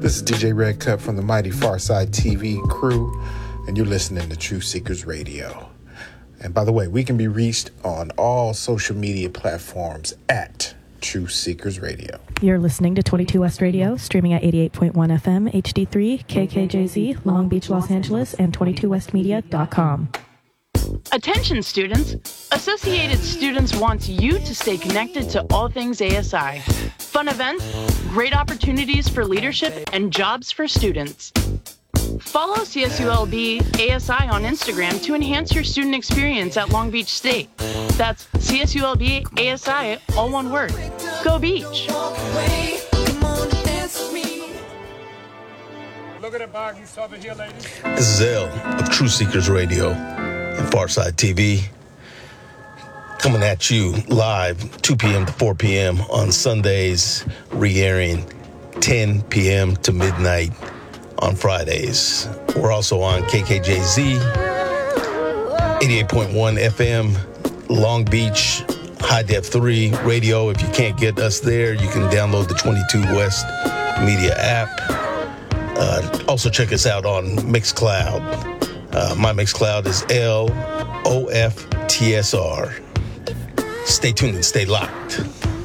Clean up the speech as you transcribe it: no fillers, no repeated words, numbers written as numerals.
This is DJ Red Cup from the mighty Farside TV crew, and you're listening to Truth Seekers Radio. And by the way, we can be reached on all social media platforms at Truth Seekers Radio. You're listening to 22 West Radio, streaming at 88.1 FM, HD3, KKJZ, Long Beach, Los Angeles, and 22westmedia.com. Attention students! Associated Students wants you to stay connected to all things ASI. Fun events, great opportunities for leadership, and jobs for students. Follow CSULB ASI on Instagram to enhance your student experience at Long Beach State. That's CSULB ASI, all one word. Go Beach! Look at it, Bob. You saw the here, ladies. This is El of Truth Seekers Radio and Farside TV. Coming at you live 2 p.m. to 4 p.m. on Sundays, re-airing 10 p.m. to midnight on Fridays. We're also on KKJZ, 88.1 FM, Long Beach, High Def 3 radio. If you can't get us there, you can download the 22 West Media app. Also check us out on Mixcloud. My Mixcloud is LOFTSR. Stay tuned and stay locked.